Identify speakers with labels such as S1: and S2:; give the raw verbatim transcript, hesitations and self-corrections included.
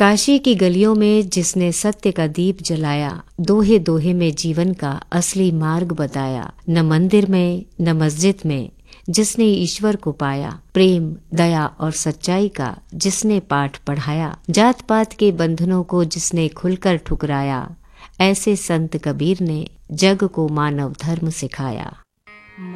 S1: काशी की गलियों में जिसने सत्य का दीप जलाया, दोहे दोहे में जीवन का असली मार्ग बताया। न मंदिर में न मस्जिद में जिसने ईश्वर को पाया, प्रेम दया और सच्चाई का जिसने पाठ पढ़ाया, जात पात के बंधनों को जिसने खुलकर ठुकराया, ऐसे संत कबीर ने जग को मानव धर्म सिखाया।